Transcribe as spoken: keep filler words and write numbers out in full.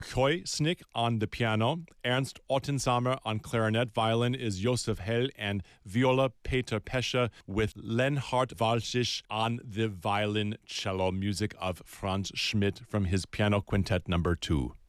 Koi Snick on the piano, Ernst Ottensamer on clarinet, violin is Josef Hell, and viola Peter Pesche with Lenhard Walschisch on the violin cello, music of Franz Schmidt from his piano quintet number two.